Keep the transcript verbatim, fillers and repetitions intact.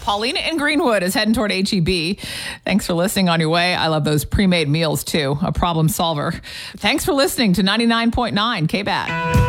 Paulina in Greenwood is heading toward H E B. Thanks for listening on your way. I love those pre-made meals, too. A problem solver. Thanks for listening to ninety-nine point nine K B A T.